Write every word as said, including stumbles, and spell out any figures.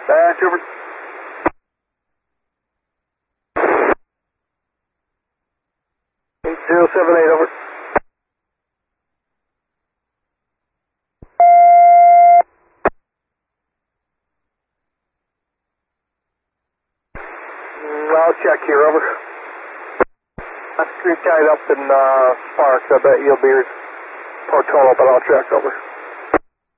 Batch, over. eight zero seven eight, over. I'll check here, over. I'm screw tied up in uh, Sparks. I bet you'll be Portola, but I'll check, over.